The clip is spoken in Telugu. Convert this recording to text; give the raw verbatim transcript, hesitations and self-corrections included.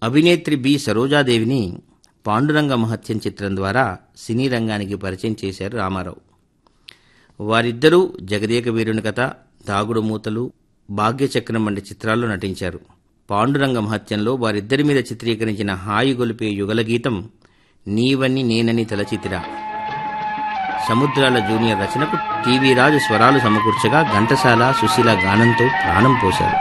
అభినేత్రి బి సరోజాదేవిని పాండురంగ మహత్యం చిత్రం ద్వారా సినీ రంగానికి పరిచయం చేశారు రామారావు. వారిద్దరూ జగదేక వీరుని కథ, దాగుడు మూతలు, భాగ్యచక్రం వంటి చిత్రాల్లో నటించారు. పాండురంగ మహత్యంలో వారిద్దరి మీద చిత్రీకరించిన హాయి గొలిపే యుగల గీతం నీవని నేనని తలచితిరా. సముద్రాల జూనియర్ రచనకు టీవీ రాజు స్వరాలు సమకూర్చగా ఘంటసాల, సుశీల గానంతో ప్రాణం పోశారు.